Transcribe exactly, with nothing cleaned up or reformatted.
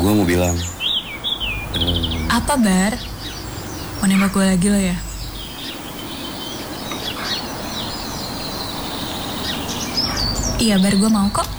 Gue mau bilang. Apa, Bar? Mau nembak gue lagi lo ya? Iya, Bar, gue mau kok.